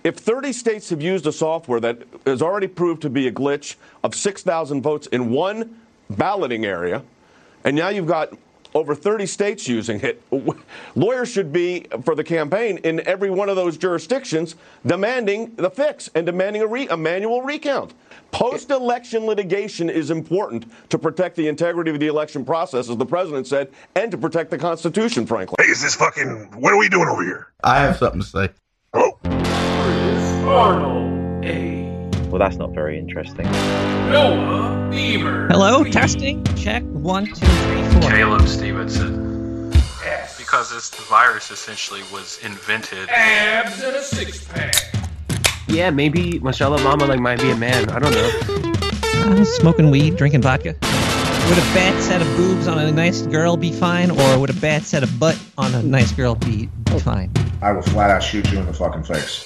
if 30 states have used a software that has already proved to be a glitch of 6,000 votes in one balloting area, and now you've got over 30 states using it, lawyers should be, for the campaign, in every one of those jurisdictions demanding the fix and demanding a manual recount. Post-election litigation is important to protect the integrity of the election process, as the president said, and to protect the Constitution, frankly. Hey, is this fucking... What are we doing over here? I have something to say. Oh. Arnold. Hey. Well, that's not very interesting. Noah Beamer. Hello, testing. Check 1, 2, 3, 4. Caleb Stevenson. Yes. Because this virus essentially was invented. Abs and a six-pack. Yeah, maybe Michelle Obama might be a man. I don't know. Smoking weed, drinking vodka. Would a bad set of boobs on a nice girl be fine, or would a bad set of butt on a nice girl be fine? I will flat out shoot you in the fucking face.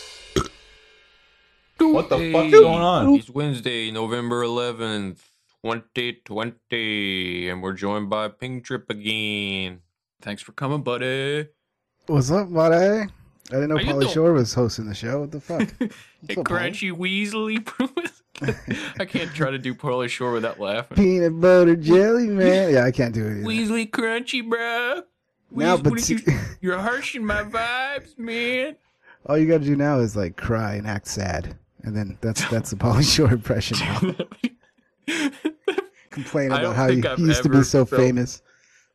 What the fuck is going on? It's Wednesday, November 11th, 2020, and we're joined by Pink Trip again. Thanks for coming, buddy. What's up, buddy? I didn't know How you Pauly doing? Shore was hosting the show. What the fuck? Hey, Crunchy Weasley. I can't try to do Pauly Shore without laughing. Peanut butter jelly, man. Yeah, I can't do it either. Weasley Crunchy, bro. No, but see- You're harshing my vibes, man. All you gotta do now is like cry and act sad. And then that's the Pauly Shore impression now. Complain I about don't how think he I've used to be ever so felt- famous.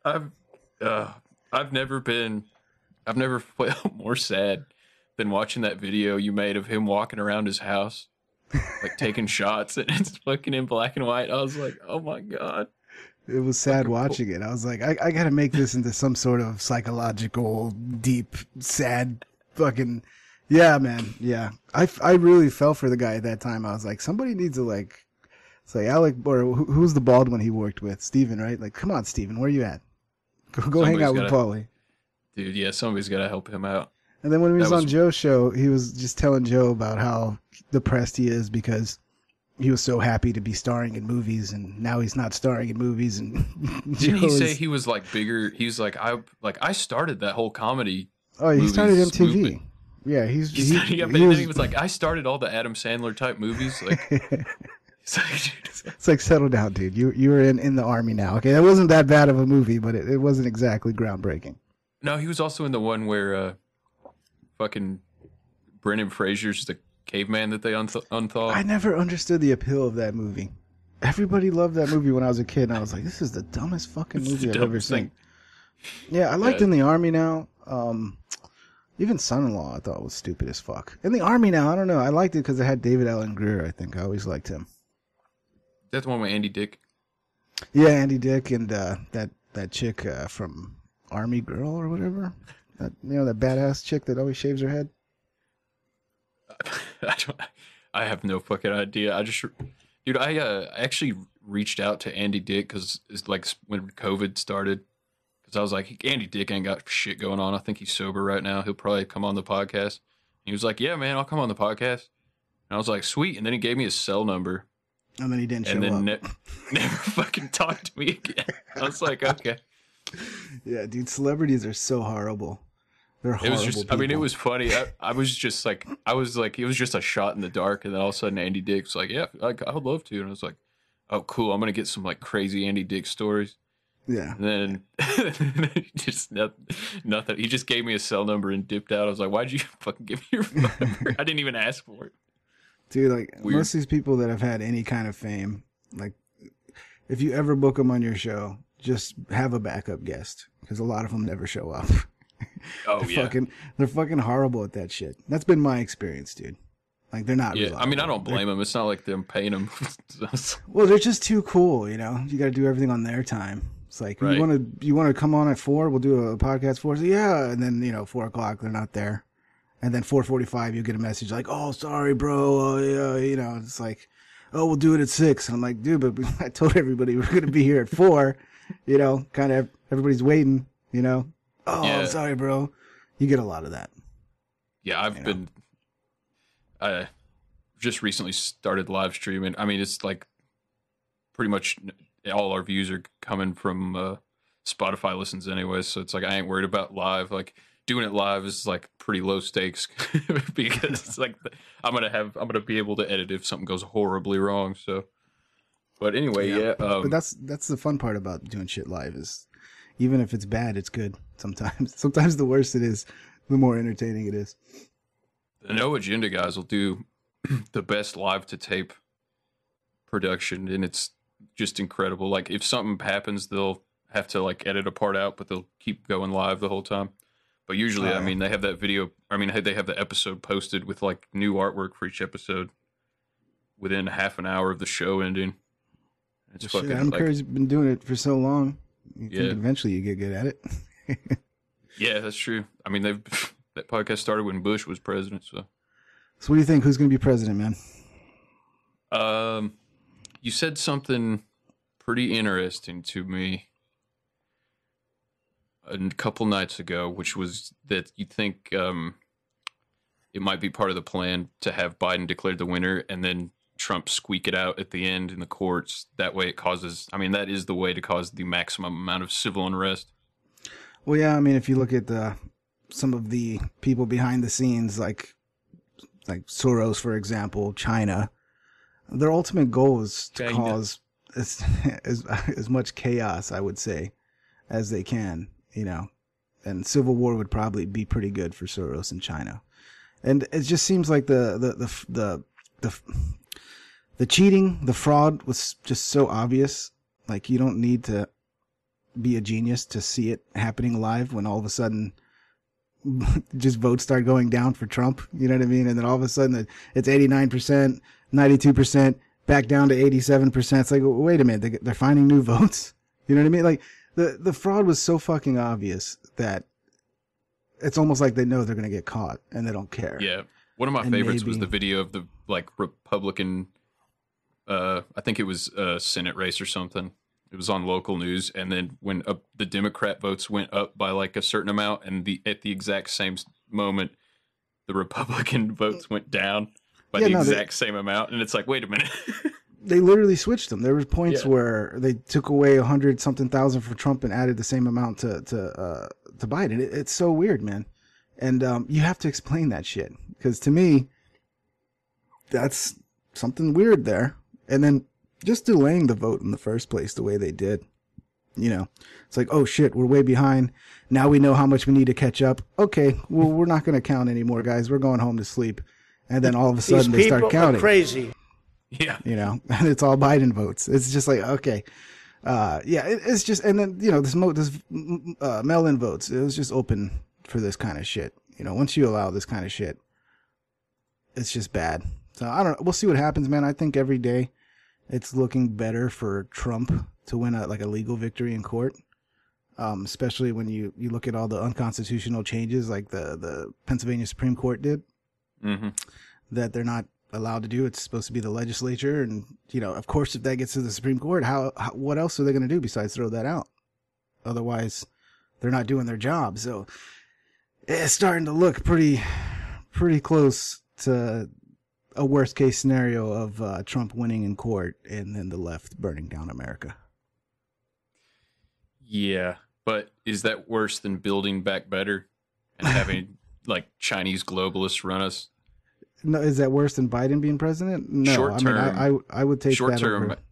I've never felt more sad than watching that video you made of him walking around his house, like taking shots, and it's fucking in black and white. I was like, oh my God. It was sad watching it. I was like, I gotta make this into some sort of psychological, deep, sad fucking... Yeah, man. Yeah. I really fell for the guy at that time. I was like, somebody needs to like... It's like Alec, or who's the bald one he worked with? Steven, right? Like, come on, Steven, where you at? Go hang out with Pauly. Dude, yeah, somebody's got to help him out. And then when he was on Joe's show, he was just telling Joe about how depressed he is because he was so happy to be starring in movies, and now he's not starring in movies. And didn't he say he was like bigger? He was like, I started that whole comedy. Oh, he started MTV. Movement. Yeah, then he was like, I started all the Adam Sandler type movies. Like, it's like, settle down, dude. You were in the army now. Okay, that wasn't that bad of a movie, but it wasn't exactly groundbreaking. No, he was also in the one where fucking Brendan Fraser's the caveman that they unthawed. I never understood the appeal of that movie. Everybody loved that movie when I was a kid, and I was like, this is the dumbest fucking movie I've ever seen. Yeah, I liked In the Army Now. Even Son-in-Law I thought was stupid as fuck. In the Army Now, I don't know. I liked it because it had David Allen Greer, I think. I always liked him. That's the one with Andy Dick. Yeah, Andy Dick and that chick from Army Girl or whatever. That badass chick that always shaves her head. I have no fucking idea. I actually reached out to Andy Dick because it's like when COVID started. Because I was like, Andy Dick ain't got shit going on. I think he's sober right now. He'll probably come on the podcast. He was like, yeah, man, I'll come on the podcast. And I was like, sweet. And then he gave me his cell number. And then he didn't show up. And then never fucking talked to me again. I was like, okay. Yeah, dude, celebrities are so horrible. They're horrible. It was just, people. It was funny. I was just like, it was just a shot in the dark. And then all of a sudden Andy Dick's like, yeah, I would love to. And I was like, oh, cool. I'm going to get some like crazy Andy Dick stories. Yeah. And then just nothing. He just gave me a cell number and dipped out. I was like, why'd you fucking give me your phone number? I didn't even ask for it. Dude, like most of these people that have had any kind of fame, like if you ever book them on your show, just have a backup guest because a lot of them never show up. Oh, yeah. They're fucking horrible at that shit. That's been my experience, dude. Like they're not. Yeah, reliable. I mean, I don't blame them. It's not like them paying them. Well, they're just too cool, you know. You got to do everything on their time. It's like right. you want to come on at 4, we'll do a podcast 4. So yeah, and then 4:00 they're not there, and then 4:45 you get a message like, oh sorry bro, yeah, it's like, oh we'll do it at 6, and I'm like, dude, but I told everybody we're gonna be here at 4, kind of everybody's waiting, oh yeah. Sorry bro, you get a lot of that. Yeah, I just recently started live streaming. I mean, it's like pretty much all our views are coming from Spotify listens anyway, so it's like I ain't worried about live. Like doing it live is like pretty low stakes because it's like I'm gonna be able to edit if something goes horribly wrong. So, but anyway, yeah. But that's the fun part about doing shit live is, even if it's bad, it's good. Sometimes the worse it is, the more entertaining it is. The No Agenda guys will do the best live to tape production, and it's just incredible. Like if something happens, they'll have to like edit a part out, but they'll keep going live the whole time. But usually, I mean, they have that video. I mean, they have the episode posted with like new artwork for each episode within half an hour of the show ending. It's fucking. Adam Curry's been doing it for so long. You Yeah. think eventually you get good at it. Yeah, that's true. I mean, that podcast started when Bush was president. So what do you think? Who's going to be president, man? you said something pretty interesting to me a couple nights ago, which was that you think it might be part of the plan to have Biden declared the winner and then Trump squeak it out at the end in the courts. That way it causes, I mean, that is the way to cause the maximum amount of civil unrest. Well, yeah, I mean, if you look at some of the people behind the scenes, like Soros, for example, China, their ultimate goal is to cause as much chaos, I would say, as they can, you know. And civil war would probably be pretty good for Soros in China. And it just seems like the cheating, the fraud was just so obvious. Like, you don't need to be a genius to see it happening live when all of a sudden just votes start going down for Trump. You know what I mean? And then all of a sudden it's 89%, 92%, back down to 87%. It's like, wait a minute, they're finding new votes. You know what I mean? Like the fraud was so fucking obvious that it's almost like they know they're going to get caught and they don't care. Yeah. One of my favorites was the video of the like Republican, I think it was a Senate race or something. It was on local news, and then when the Democrat votes went up by like a certain amount, and at the exact same moment, the Republican votes went down by the exact same amount, and it's like, wait a minute. They literally switched them. There was points where they took away 100-something thousand for Trump and added the same amount to Biden. It's so weird, man. And you have to explain that shit, because to me, that's something weird there. And then just delaying the vote in the first place the way they did, you know, it's like, oh shit, we're way behind. Now we know how much we need to catch up. Okay, well, we're not going to count anymore, guys. We're going home to sleep. And then all of a sudden they start counting. Crazy. Yeah. You know, and it's all Biden votes. It's just like, okay. It's just, and then, you know, this mail-in votes, it was just open for this kind of shit. You know, once you allow this kind of shit, it's just bad. So I don't know. We'll see what happens, man. I think every day it's looking better for Trump to win a legal victory in court. Especially when you look at all the unconstitutional changes like the Pennsylvania Supreme Court did, that they're not allowed to do. It's supposed to be the legislature. And, you know, of course, if that gets to the Supreme Court, what else are they going to do besides throw that out? Otherwise, they're not doing their job. So it's starting to look pretty close to a worst case scenario of Trump winning in court and then the left burning down America. Yeah, but is that worse than building back better and having like Chinese globalists run us? No, is that worse than Biden being president? No, short term, I mean, I would take short that term. over.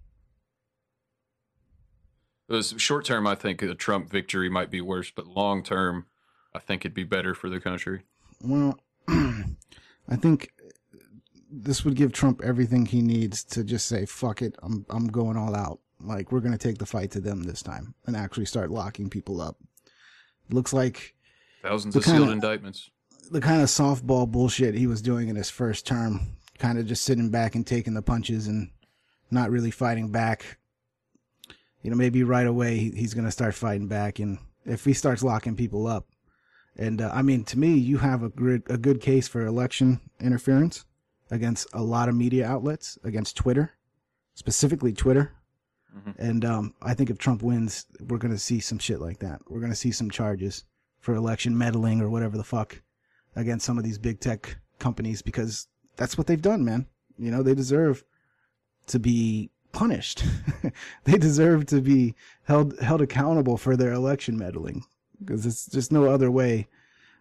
Short term, I think a Trump victory might be worse, but long term, I think it'd be better for the country. Well, I think this would give Trump everything he needs to just say, fuck it, I'm going all out. Like, we're going to take the fight to them this time and actually start locking people up. It looks like thousands of sealed indictments. The kind of softball bullshit he was doing in his first term, kind of just sitting back and taking the punches and not really fighting back. You know, maybe right away he's going to start fighting back. And if he starts locking people up, and I mean, to me, you have a good case for election interference against a lot of media outlets, against Twitter, specifically Twitter. And I think if Trump wins, we're going to see some shit like that. We're going to see some charges for election meddling or whatever the fuck against some of these big tech companies, because that's what they've done, man. You know, they deserve to be punished. They deserve to be held accountable for their election meddling, because it's just no other way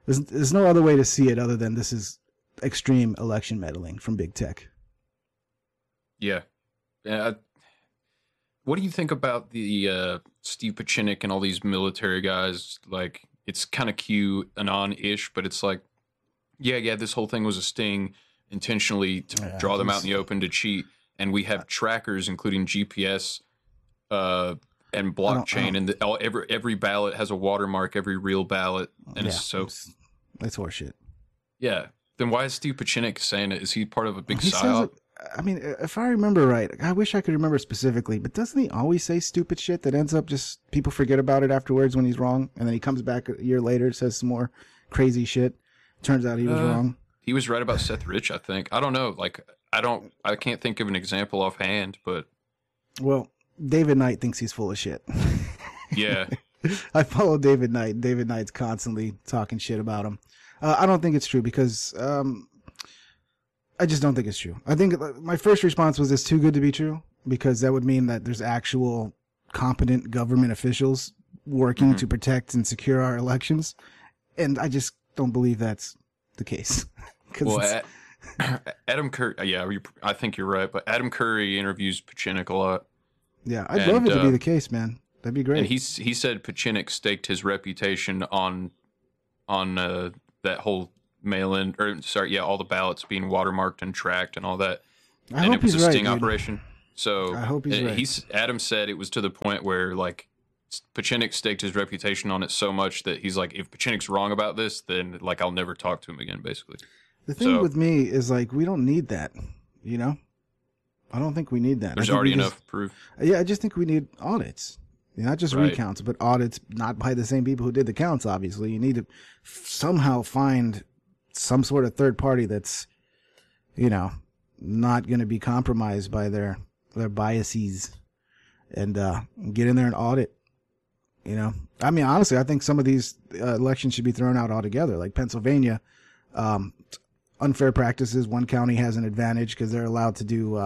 There's no other way to see it other than this is extreme election meddling from big tech. Yeah. What do you think about the Steve Pachinik and all these military guys? Like, it's kind of QAnon-ish, but it's like, yeah, this whole thing was a sting intentionally to draw them out in the open to cheat. And we have trackers, including GPS and blockchain, and every ballot has a watermark, every real ballot. And That's horseshit. Yeah. Then why is Steve Pachinik saying it? Is he part of a big He psyop? I mean, if I remember right, I wish I could remember specifically, but doesn't he always say stupid shit that ends up just people forget about it afterwards when he's wrong, and then he comes back a year later, says some more crazy shit. Turns out he was wrong. He was right about Seth Rich, I think. I don't know. Like, I can't think of an example offhand, but Well, David Knight thinks he's full of shit. yeah. I follow David Knight. David Knight's constantly talking shit about him. I don't think it's true because I just don't think it's true. I think my first response was it's too good to be true because that would mean that there's actual competent government officials working to protect and secure our elections. And I just don't believe that's the case. Well, Adam Curry, I think you're right, but Adam Curry interviews Pachinik a lot. Yeah, I'd love it to be the case, man. That'd be great. And he said Pachinik staked his reputation on that whole mail-in, all the ballots being watermarked and tracked and all that. I hope it was he's a right, sting dude. operation. So I hope he's right. Adam said it was to the point where like Pachinik staked his reputation on it so much that he's like, if Pachinik's wrong about this, then like I'll never talk to him again, basically. The thing with me is like we don't need that, you know? I don't think we need that. There's already enough proof. Yeah, I just think we need audits. Not just recounts, but audits, not by the same people who did the counts, obviously. You need to somehow find some sort of third party that's, not going to be compromised by their biases and get in there and audit. I mean, honestly, I think some of these elections should be thrown out altogether. Like Pennsylvania, unfair practices. One county has an advantage because they're allowed to do,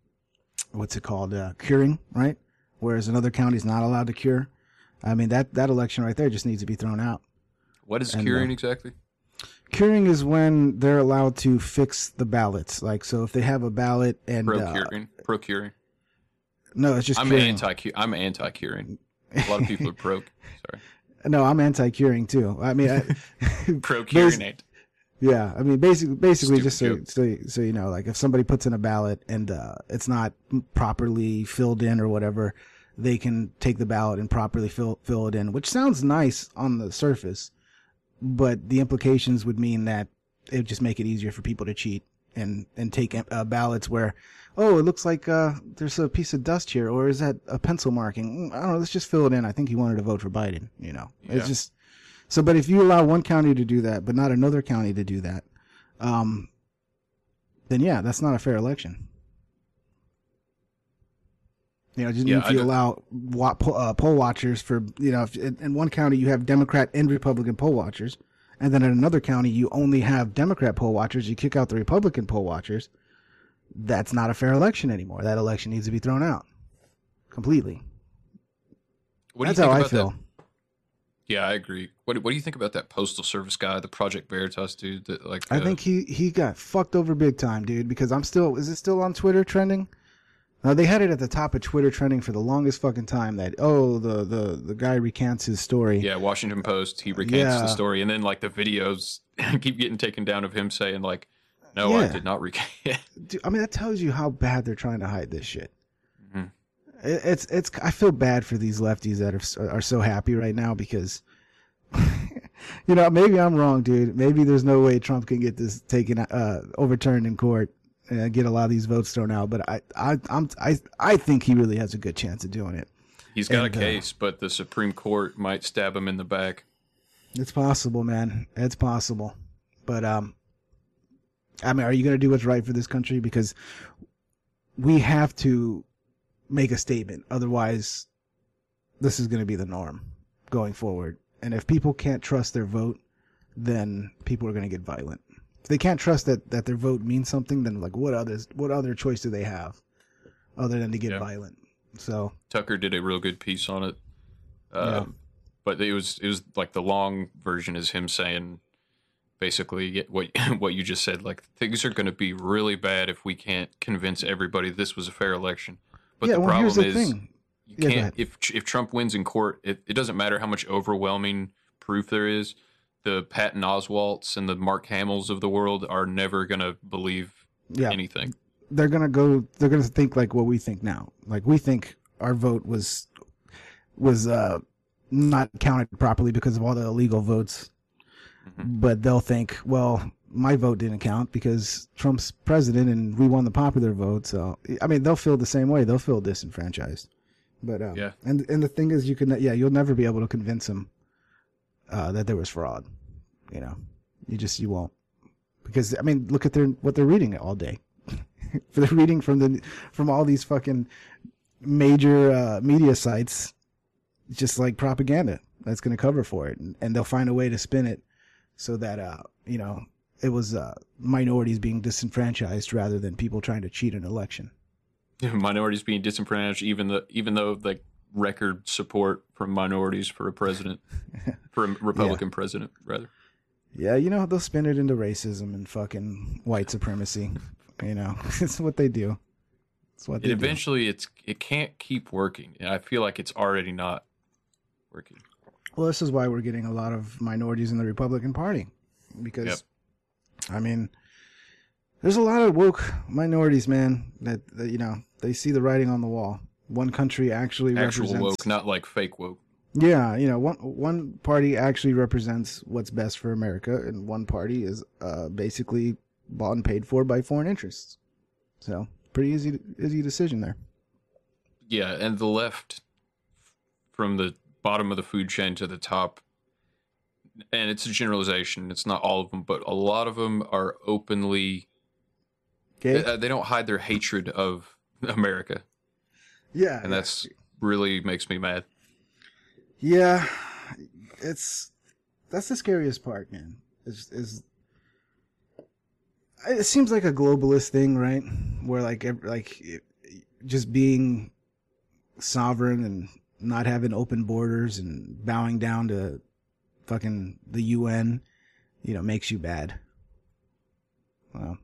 curing, right? Whereas another county is not allowed to cure. I mean, that election right there just needs to be thrown out. What is curing exactly? Curing is when they're allowed to fix the ballots. Like, so if they have a ballot and procuring. No, it's just I'm curing. I'm anti-curing. A lot of people are pro. Sorry. No, I'm anti-curing too. I mean, pro-curing. Yeah, I mean, basically, just so you know, like if somebody puts in a ballot and it's not properly filled in or whatever, they can take the ballot and properly fill it in, which sounds nice on the surface, but the implications would mean that it would just make it easier for people to cheat and take ballots where, oh, it looks like there's a piece of dust here, or is that a pencil marking? I don't know. Let's just fill it in. I think he wanted to vote for Biden. It's just. So, but if you allow one county to do that, but not another county to do that, then yeah, that's not a fair election. If you allow poll watchers for, if in one county you have Democrat and Republican poll watchers, and then in another county you only have Democrat poll watchers, you kick out the Republican poll watchers, that's not a fair election anymore. That election needs to be thrown out completely. That's how I feel. Yeah, I agree. What do you think about that Postal Service guy, the Project Veritas dude? That I think he got fucked over big time, dude. Because is it still on Twitter trending? They had it at the top of Twitter trending for the longest fucking time. That the guy recants his story. Yeah, Washington Post. He recants the story, and then like the videos keep getting taken down of him saying like, "No, I did not recant." Dude, I mean, that tells you how bad they're trying to hide this shit. It's. I feel bad for these lefties that are so happy right now because, maybe I'm wrong, dude. Maybe there's no way Trump can get this overturned in court and get a lot of these votes thrown out. But I think he really has a good chance of doing it. He's got a case, but the Supreme Court might stab him in the back. It's possible, man. It's possible. But I mean, are you going to do what's right for this country? Because we have to make a statement. Otherwise, this is going to be the norm going forward. And if people can't trust their vote, then people are going to get violent. If they can't trust that their vote means something, then like what other choice do they have other than to get violent? So Tucker did a real good piece on it. But it was like the long version is him saying basically get what what you just said. Like things are going to be really bad if we can't convince everybody this was a fair election. But Yeah, the well, problem here's the is thing. you Yeah, go can't. ahead. If Trump wins in court, it doesn't matter how much overwhelming proof there is. The Patton Oswalts and the Mark Hamills of the world are never going to believe Yeah. anything. They're gonna think like what we think now. Like we think our vote was not counted properly because of all the illegal votes. But they'll think, well, my vote didn't count because Trump's president and we won the popular vote. So I mean, they'll feel the same way. They'll feel disenfranchised. But Yeah. and the thing is, you'll never be able to convince them that there was fraud. You know, you won't, because I mean, look at what they're reading all day. They're reading from all these fucking major media sites, just like propaganda that's going to cover for it, and they'll find a way to spin it so that it was minorities being disenfranchised rather than people trying to cheat an election. Minorities being disenfranchised, even though like record support from minorities for a president, for a Republican president, rather. Yeah, they'll spin it into racism and fucking white supremacy. It's what they do. It's what they And do. eventually, it can't keep working, and I feel like it's already not working. Well, this is why we're getting a lot of minorities in the Republican Party, because, I mean, there's a lot of woke minorities, man, that they see the writing on the wall. One country actually Actual represents woke, not like fake woke. Yeah, one party actually represents what's best for America, and one party is basically bought and paid for by foreign interests. So, pretty easy decision there. Yeah, and the left, from the bottom of the food chain to the top, and it's a generalization. It's not all of them, but a lot of them are openly. Okay. They don't hide their hatred of America, Yeah, and that's really makes me mad. Yeah, that's the scariest part, man. It seems like a globalist thing, right? Where just being sovereign and not having open borders and bowing down to fucking the UN, makes you bad. Well,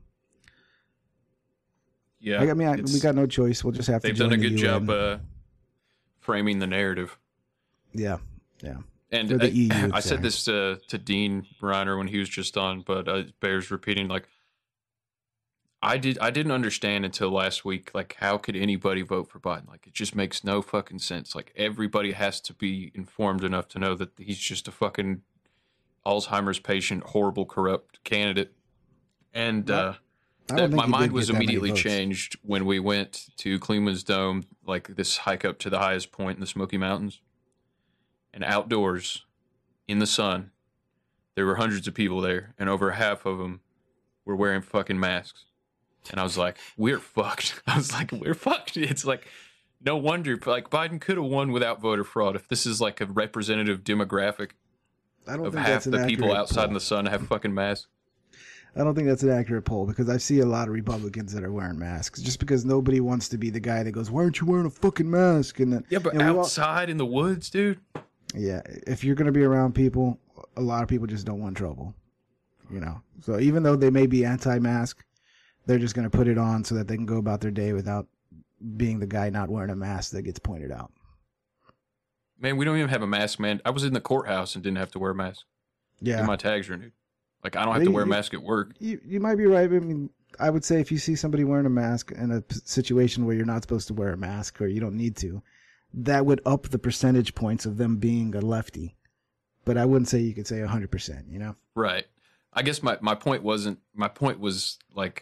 Yeah, I mean, we got no choice. We'll just have to. They've join done a the good UN. job framing the narrative. Yeah. And Or the EU, I sorry. said this to Dean Reiner when he was just on, but it bears repeating. Like, I didn't understand until last week. Like, how could anybody vote for Biden? Like, it just makes no fucking sense. Like, everybody has to be informed enough to know that he's just a fucking Alzheimer's patient, horrible, corrupt candidate. And I don't think my he mind did was get that many immediately votes. changed when we went to Cleveland's Dome, like this hike up to the highest point in the Smoky Mountains. And outdoors, in the sun, there were hundreds of people there, and over half of them were wearing fucking masks. And I was like, we're fucked. I was like, we're fucked. It's like, no wonder. Like, Biden could have won without voter fraud if this is like a representative demographic I don't of think half that's an the people accurate outside in poll. the sun have fucking masks. I don't think that's an accurate poll because I see a lot of Republicans that are wearing masks just because nobody wants to be the guy that goes, "Why aren't you wearing a fucking mask?" And then, Yeah, but we all- outside in the woods, dude. yeah, if you're gonna be around people, a lot of people just don't want trouble, So even though they may be anti-mask, they're just gonna put it on so that they can go about their day without being the guy not wearing a mask that gets pointed out. Man, we don't even have a mask, man. I was in the courthouse and didn't have to wear a mask. Yeah, Get my tags renewed. Like, I don't have to wear a You- mask at work. you might be right. I mean, I would say if you see somebody wearing a mask in a situation where you're not supposed to wear a mask or you don't need to, that would up the percentage points of them being a lefty. But I wouldn't say you could say 100%, Right. I guess my point was like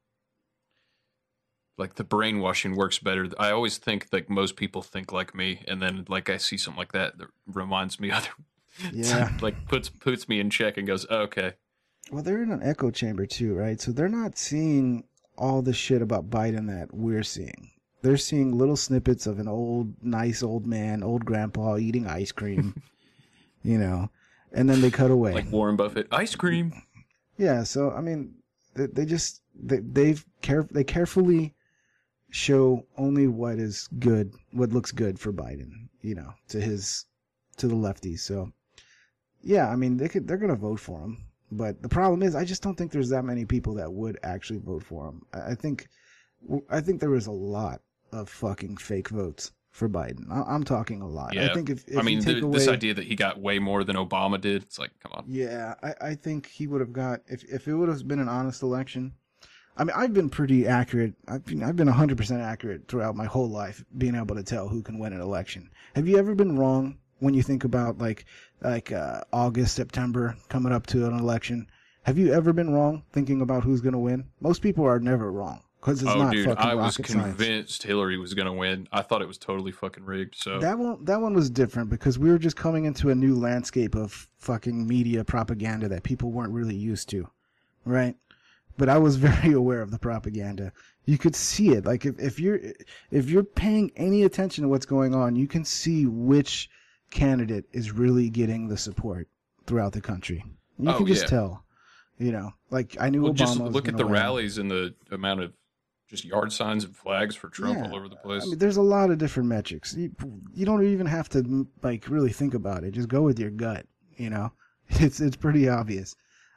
the brainwashing works better. I always think like most people think like me, and then like I see something like that reminds me other Yeah. like puts me in check and goes, okay. Well, they're in an echo chamber too, right? So they're not seeing all the shit about Biden that we're seeing. They're seeing little snippets of an nice old man, old grandpa eating ice cream, and then they cut away. Like Warren Buffett, ice cream. Yeah, so I mean, they carefully show only what is good, what looks good for Biden, to the lefties. So yeah, I mean they're gonna vote for him, But the problem is, I just don't think there's that many people that would actually vote for him. I think there was a lot of fucking fake votes for Biden. I'm talking a lot. Yeah. I think if I mean, you take away, this idea that he got way more than Obama did, it's like, come on. yeah, I think he would have got, if it would have been an honest election. I mean, I've been pretty accurate. I've been 100% accurate throughout my whole life, being able to tell who can win an election. Have you ever been wrong when you think about like August, September coming up to an election? Have you ever been wrong thinking about who's going to win? Most people are never wrong because it's not dude, fucking I was rocket science. convinced Hillary was going to win. I thought it was totally fucking rigged. So That one was different because we were just coming into a new landscape of fucking media propaganda that people weren't really used to, right? But I was very aware of the propaganda. You could see it. Like if you're paying any attention to what's going on, you can see which candidate is really getting the support throughout the country. You can just tell. You know, like I knew Obama. Just was look at the gonna win. rallies and the amount of just yard signs and flags for Trump all over the place. I mean, there's a lot of different metrics. You don't even have to like really think about it. Just go with your gut. You know, it's pretty obvious.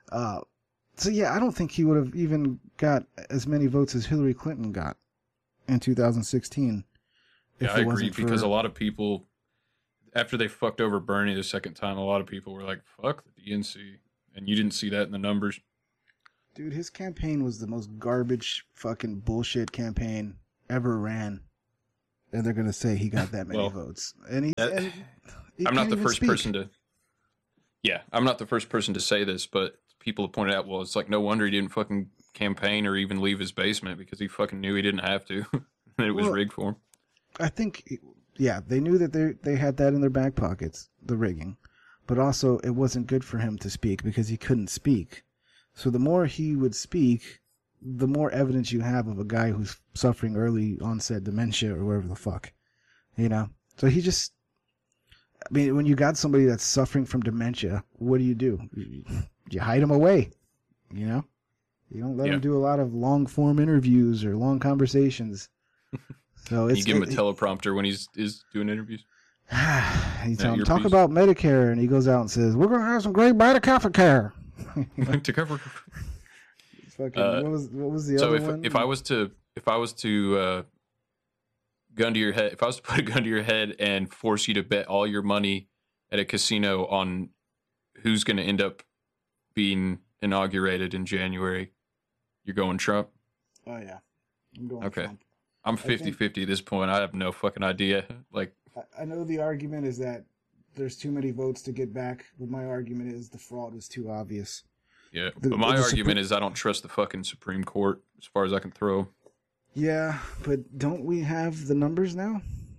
So yeah, I don't think he would have even got as many votes as Hillary Clinton got in 2016. Yeah, I agree because a lot of people, after they fucked over Bernie the second time, a lot of people were like, "Fuck the DNC," and you didn't see that in the numbers. Dude, his campaign was the most garbage fucking bullshit campaign ever ran. And they're going to say he got that many votes. And he I'm not the first person to... Yeah, I'm not the first person to say this, but people have pointed out, well, it's like no wonder he didn't fucking campaign or even leave his basement because he fucking knew he didn't have to. And it was rigged for him. I think, yeah, they knew that they had that in their back pockets, the rigging. But also, it wasn't good for him to speak because he couldn't speak. So the more he would speak, the more evidence you have of a guy who's suffering early onset dementia or whatever the fuck. You know? So he just, I mean, when you got somebody that's suffering from dementia, what do? You hide him away. You know? You don't let him do a lot of long form interviews or long conversations. So it's, you give him a teleprompter when he's doing interviews. You tell him, talk about Medicare, and he goes out and says, we're going to have some great Medicare care. To cover. Fucking, what was the other one? If I was to gun to your head, if I was to put a gun to your head and force you to bet all your money at a casino on who's going to end up being inaugurated in January, you're going Trump? Oh yeah, I'm going Trump. I'm 50-50 at this point. I have no fucking idea. Like, I know the argument is that there's too many votes to get back, but my argument is the fraud is too obvious. Yeah, but my argument is I don't trust the fucking Supreme Court as far as I can throw. Yeah, but don't we have the numbers now?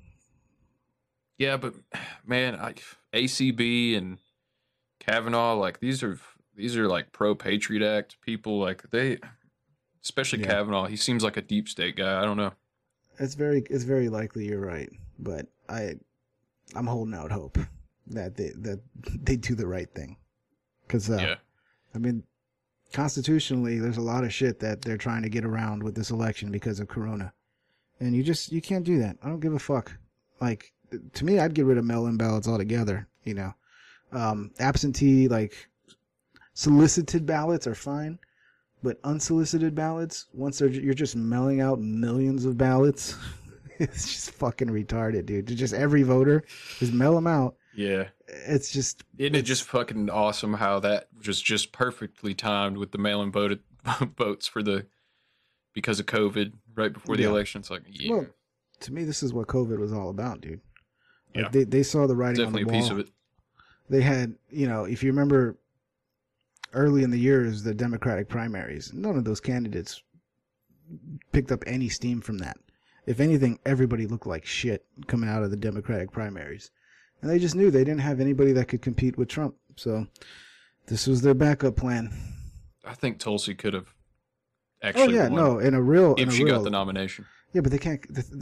Yeah, but man, ACB and Kavanaugh, like these are like pro-Patriot Act people. Like especially Kavanaugh, he seems like a deep state guy. I don't know. It's very likely you're right, but I'm holding out hope that they do the right thing. Because, I mean, constitutionally, there's a lot of shit that they're trying to get around with this election because of Corona. And you can't do that. I don't give a fuck. Like, to me, I'd get rid of mail-in ballots altogether, you know. Absentee, like, solicited ballots are fine, but unsolicited ballots, once you're just mailing out millions of ballots, it's just fucking retarded, dude. Just every voter, just mail them out. Yeah. It's just... Isn't it just fucking awesome how that was just perfectly timed with the mail-in votes because of COVID right before the election? It's like, Well, to me, this is what COVID was all about, dude. Like, they saw the writing definitely on the wall. a piece of it. They had, you know, if you remember early in the years, the Democratic primaries, none of those candidates picked up any steam from that. If anything, everybody looked like shit coming out of the Democratic primaries. And they just knew they didn't have anybody that could compete with Trump. So this was their backup plan. I think Tulsi could have actually won if she got the nomination. Yeah, but they can't,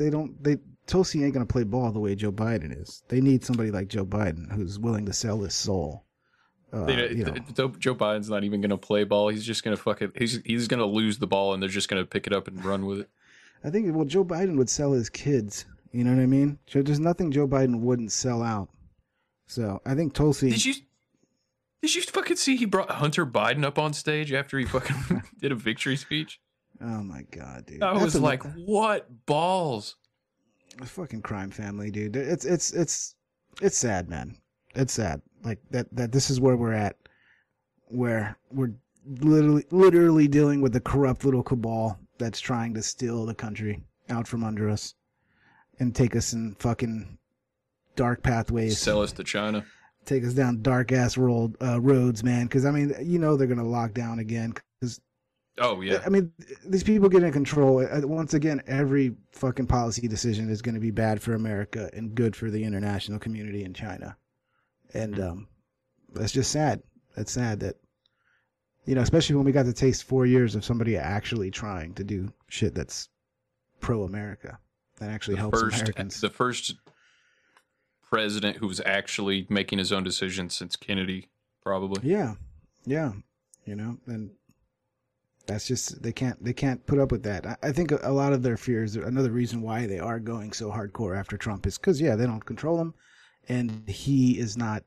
Tulsi ain't going to play ball the way Joe Biden is. They need somebody like Joe Biden who's willing to sell his soul. Joe Biden's not even going to play ball. He's just going to fuck it. He's going to lose the ball and they're just going to pick it up and run with it. I think, Joe Biden would sell his kids. You know what I mean? There's nothing Joe Biden wouldn't sell out. So I think Tulsi. Did you fucking see he brought Hunter Biden up on stage after he fucking did a victory speech? Oh my god, dude! I was like, what balls? A fucking crime family, dude. It's sad, man. It's sad. Like that this is where we're at, where we're literally dealing with the corrupt little cabal that's trying to steal the country out from under us and take us in fucking dark pathways. Sell us to China. Take us down dark ass roads, man. Because I mean, you know they're gonna lock down again. Oh yeah. I mean, these people get in control. Once again, every fucking policy decision is going to be bad for America and good for the international community in China. And that's just sad. It's sad that, you know, especially when we got to taste 4 years of somebody actually trying to do shit that's pro-America, that actually helps Americans. The first president who was actually making his own decisions since Kennedy, probably. Yeah. You know, and that's just, they can't put up with that. I think a lot of their fears, another reason why they are going so hardcore after Trump is because, yeah, they don't control him, and he's not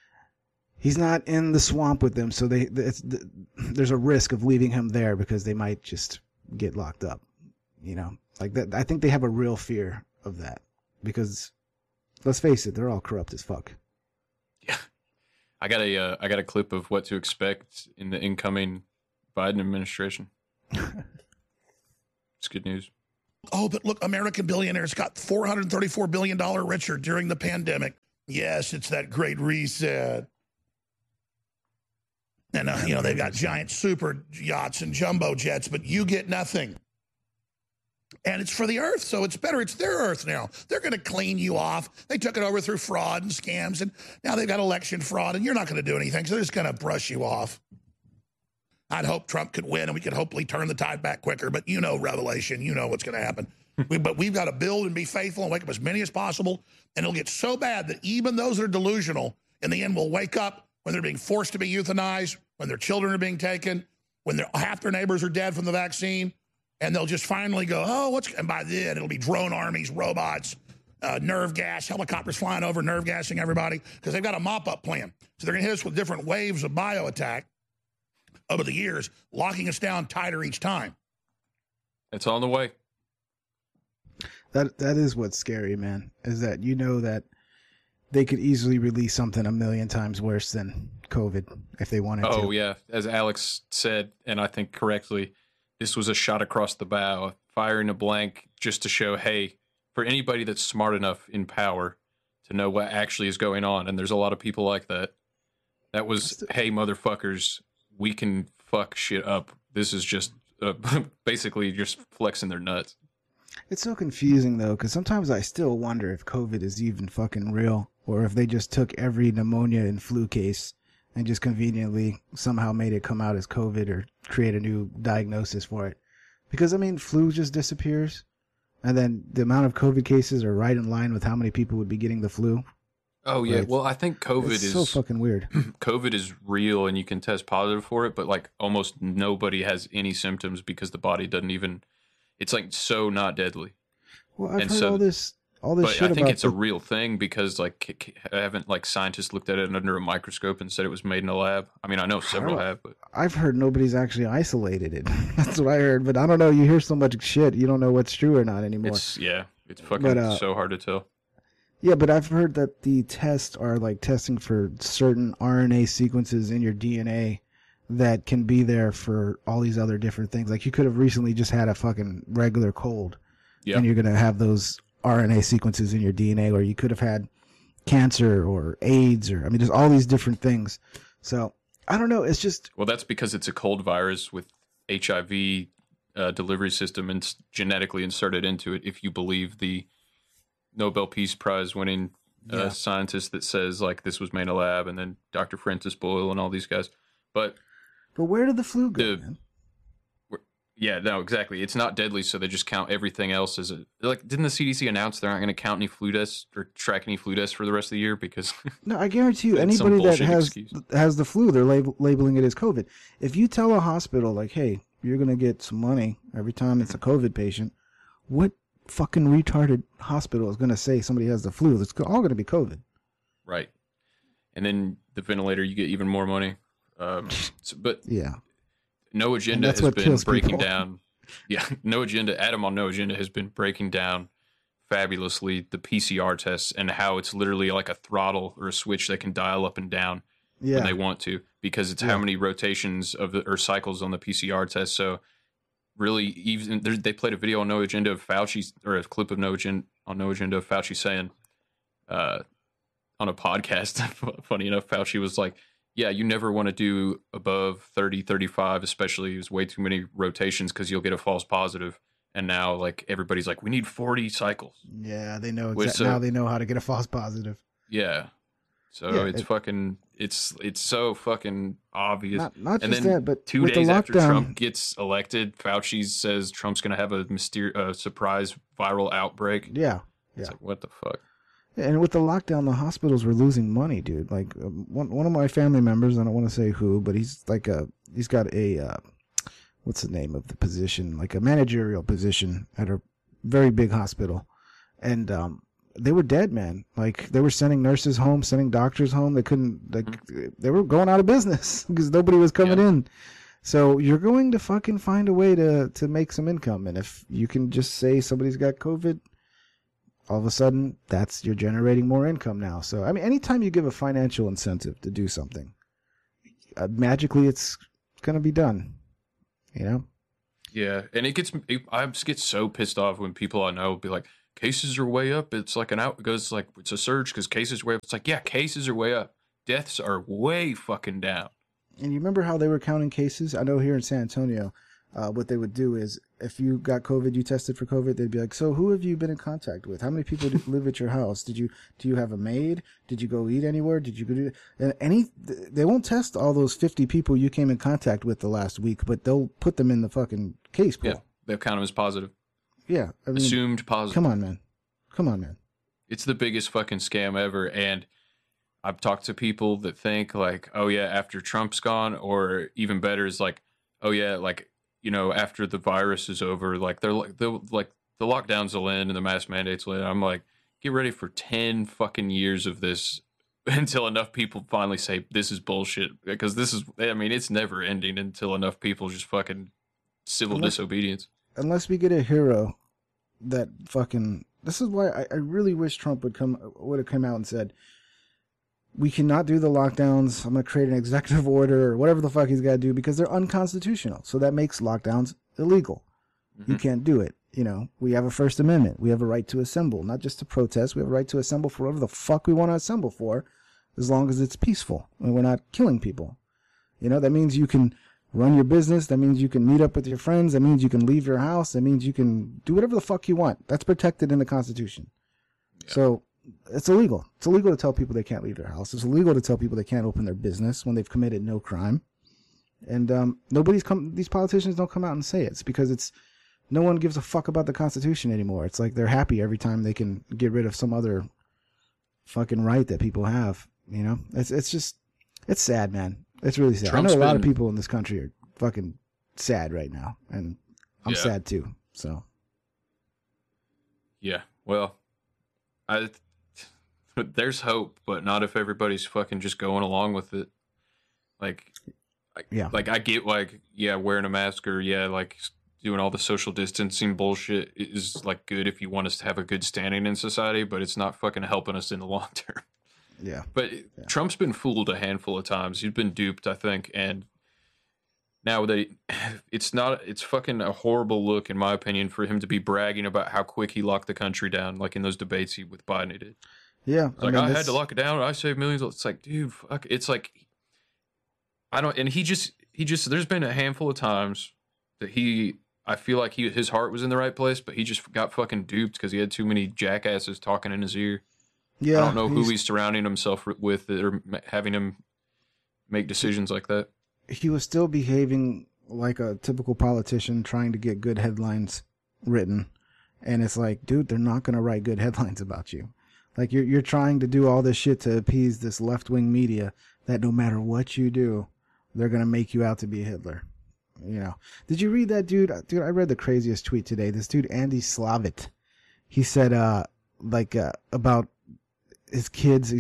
in the swamp with them, so there's a risk of leaving him there because they might just get locked up, you know, like that. I think they have a real fear of that because, let's face it, they're all corrupt as fuck. Yeah, I got a clip of what to expect in the incoming Biden administration. It's good news. Oh, but look, American billionaires got $434 billion richer during the pandemic. Yes, it's that great reset. And, you know, they've got giant super yachts and jumbo jets, but you get nothing. And it's for the earth, so it's better. It's their earth now. They're going to clean you off. They took it over through fraud and scams, and now they've got election fraud, and you're not going to do anything, so they're just going to brush you off. I'd hope Trump could win, and we could hopefully turn the tide back quicker, but you know Revelation. You know what's going to happen. But we've got to build and be faithful and wake up as many as possible, and it'll get so bad that even those that are delusional in the end will wake up when they're being forced to be euthanized, when their children are being taken, when half their neighbors are dead from the vaccine, and they'll just finally go, oh, and by then it'll be drone armies, robots, nerve gas, helicopters flying over, nerve gassing everybody, because they've got a mop-up plan. So they're going to hit us with different waves of bio attack over the years, locking us down tighter each time. It's on the way. That is what's scary, man, is that you know that they could easily release something a million times worse than COVID if they wanted to. Oh, yeah. As Alex said, and I think correctly, this was a shot across the bow, firing a blank just to show, hey, for anybody that's smart enough in power to know what actually is going on, and there's a lot of people like that, that was, hey, motherfuckers, we can fuck shit up. This is just basically just flexing their nuts. It's so confusing, though, because sometimes I still wonder if COVID is even fucking real, or if they just took every pneumonia and flu case and just conveniently somehow made it come out as COVID or create a new diagnosis for it. Because, I mean, flu just disappears, and then the amount of COVID cases are right in line with how many people would be getting the flu. Oh, yeah. Well, I think COVID is so fucking weird. COVID is real, and you can test positive for it, but, like, almost nobody has any symptoms because the body doesn't even... It's like so not deadly. Well, I've heard all this but shit I think about it's a real thing because like haven't like scientists looked at it under a microscope and said it was made in a lab. I mean, I know several have, but I've heard nobody's actually isolated it. That's what I heard, but I don't know. You hear so much shit, you don't know what's true or not anymore. It's fucking so hard to tell. Yeah, but I've heard that the tests are like testing for certain RNA sequences in your DNA that can be there for all these other different things. Like you could have recently just had a fucking regular cold, and you're going to have those RNA sequences in your DNA, or you could have had cancer or AIDS, or I mean, there's all these different things. So I don't know. It's just, well, that's because it's a cold virus with HIV delivery system and genetically inserted into it. If you believe the Nobel Peace Prize winning scientist that says like this was made in a lab, and then Dr. Francis Boyle and all these guys, but where did the flu go, man? Yeah, no, exactly. It's not deadly, so they just count everything else as a... Like, didn't the CDC announce they're not going to count any flu deaths or track any flu deaths for the rest of the year? Because... No, I guarantee you, anybody that has the flu, they're labeling it as COVID. If you tell a hospital, like, hey, you're going to get some money every time it's a COVID patient, what fucking retarded hospital is going to say somebody has the flu? It's all going to be COVID. Right. and then the ventilator, you get even more money. But Yeah. No Agenda that's has what been kills breaking people. down. Yeah, No Agenda. Adam on No Agenda has been breaking down fabulously the PCR tests and how it's literally like a throttle or a switch they can dial up and down when Yeah. they want to, because it's how many rotations of or cycles on the PCR test. So really, even they played a video on No Agenda of Fauci, or a clip of No Agenda of Fauci saying on a podcast, funny enough, Fauci was like, yeah, you never want to do above 30, 35, especially use way too many rotations because you'll get a false positive. And now, like, everybody's like, we need 40 cycles. Yeah, they know Which, now they know how to get a false positive. Yeah. So Yeah, it's fucking, it's so fucking obvious. Not and just then that, but 2 with the days after lockdown- Trump gets elected, Fauci says Trump's going to have a surprise viral outbreak. Yeah. It's like, what the fuck? And with the lockdown, the hospitals were losing money, dude. Like one of my family members, I don't want to say who, but he's got a what's the name of the position? Like a managerial position at a very big hospital, and they were dead, man. Like they were sending nurses home, sending doctors home. They couldn't, they were going out of business because nobody was coming in. So you're going to fucking find a way to make some income, and if you can just say somebody's got COVID, all of a sudden, you're generating more income now. So, I mean, anytime you give a financial incentive to do something, magically it's going to be done, you know? Yeah, and I just get so pissed off when people I know be like, cases are way up. It's like it's a surge because cases are way up. It's like, yeah, cases are way up. Deaths are way fucking down. And you remember how they were counting cases? I know here in San Antonio, what they would do is if you got COVID, you tested for COVID, they'd be like, so who have you been in contact with? How many people live at your house? Do you have a maid? Did you go eat anywhere? Did you go do they won't test all those 50 people you came in contact with the last week, but they'll put them in the fucking case pool. Yeah, they'll count them as positive. Yeah. I mean, assumed positive. Come on, man. It's the biggest fucking scam ever. And I've talked to people that think like, oh yeah, after Trump's gone, or even better is like, oh yeah, like, you know, after the virus is over, like they'll the lockdowns will end and the mask mandates will end. I'm like, get ready for 10 fucking years of this until enough people finally say this is bullshit, because it's never ending until enough people just fucking civil disobedience. Unless we get a hero that fucking, this is why I really wish Trump would have come out and said, we cannot do the lockdowns. I'm going to create an executive order or whatever the fuck he's got to do because they're unconstitutional. So that makes lockdowns illegal. You can't do it. You know, we have a First Amendment. We have a right to assemble, not just to protest. We have a right to assemble for whatever the fuck we want to assemble for, as long as it's peaceful and we're not killing people. You know, that means you can run your business. That means you can meet up with your friends. That means you can leave your house. That means you can do whatever the fuck you want. That's protected in the Constitution. Yeah. So it's illegal. It's illegal to tell people they can't leave their house. It's illegal to tell people they can't open their business when they've committed no crime. And these politicians don't come out and say it. It's because no one gives a fuck about the Constitution anymore. It's like they're happy every time they can get rid of some other fucking right that people have. You know, it's sad, man. It's really sad. I know a lot of people in this country are fucking sad right now, and I'm sad too. So, yeah. Well, there's hope, but not if everybody's fucking just going along with it. Like, like I get like, yeah, wearing a mask or like doing all the social distancing bullshit is like good if you want us to have a good standing in society, but it's not fucking helping us in the long term. Yeah. But Trump's been fooled a handful of times. He's been duped, I think, and now it's fucking a horrible look, in my opinion, for him to be bragging about how quick he locked the country down, like in those debates with Biden he did. Yeah. I had to lock it down. I saved millions. It's like, dude, fuck. It's like, and he just, there's been a handful of times that I feel like his heart was in the right place, but he just got fucking duped because he had too many jackasses talking in his ear. Yeah. I don't know who he's surrounding himself with or having him make decisions like that. He was still behaving like a typical politician trying to get good headlines written. And it's like, dude, they're not going to write good headlines about you. Like you're trying to do all this shit to appease this left-wing media that no matter what you do, they're going to make you out to be Hitler. You know, did you read that, dude? Dude, I read the craziest tweet today. This dude, Andy Slavitt, he said, about his kids. He says,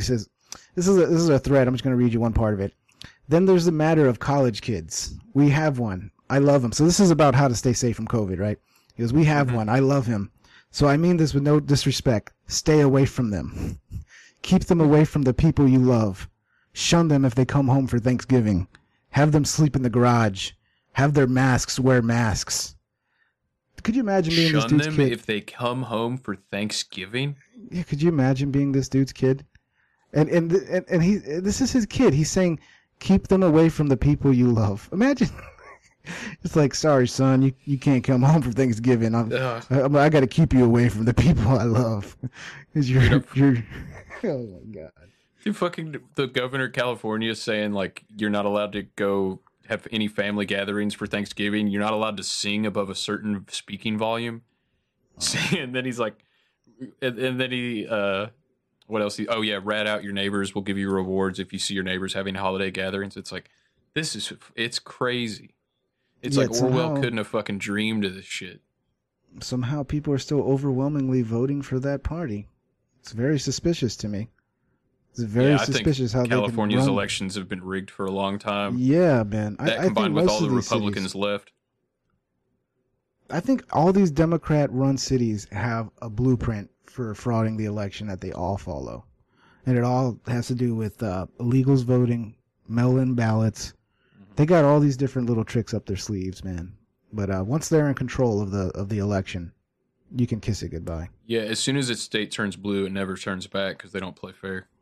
This is a thread. I'm just going to read you one part of it. Then there's the matter of college kids. We have one. I love him. So this is about how to stay safe from COVID, right? He goes, we have one. I love him. So I mean this with no disrespect. Stay away from them. Keep them away from the people you love. Shun them if they come home for Thanksgiving. Have them sleep in the garage. Have their masks wear masks. Could you imagine being this Shun dude's them kid? if they come home for Thanksgiving. Yeah, could you imagine being this dude's kid? And he this is his kid. He's saying, keep them away from the people you love. Imagine. It's like, sorry, son, you can't come home for Thanksgiving. I got to keep you away from the people I love. 'Cause you're oh my god. Dude, fucking the governor of California is saying like you're not allowed to go have any family gatherings for Thanksgiving. You're not allowed to sing above a certain speaking volume. And then he's like, and then he what else? Oh yeah, rat out your neighbors. We'll give you rewards if you see your neighbors having holiday gatherings. It's like it's crazy. It's like Orwell couldn't have fucking dreamed of this shit. Somehow people are still overwhelmingly voting for that party. It's very suspicious to me. It's very suspicious how California's they can run. elections have been rigged for a long time. Yeah, man. That I combined think with most all the of these Republicans cities, left. I think all these Democrat-run cities have a blueprint for frauding the election that they all follow. And it all has to do with illegals voting, mail-in ballots. They got all these different little tricks up their sleeves, man. But once they're in control of the election, you can kiss it goodbye. Yeah, as soon as its state turns blue, it never turns back because they don't play fair.